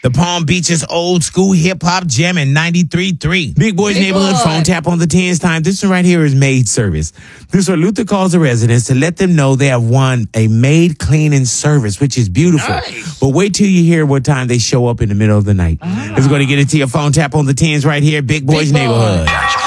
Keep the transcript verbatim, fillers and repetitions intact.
The Palm Beach's old school hip hop jam in ninety-three point three. Big Boy's Big Neighborhood boy. Phone tap on the tens time. This one right here is maid service. This is where Luther calls the residents to let them know they have won a maid cleaning service, which is beautiful. Nice. But wait till you hear what time they show up in the middle of the night. Uh-huh. It's going to get it to your phone tap on the tens right here. Big Boy's Big Neighborhood. Boy.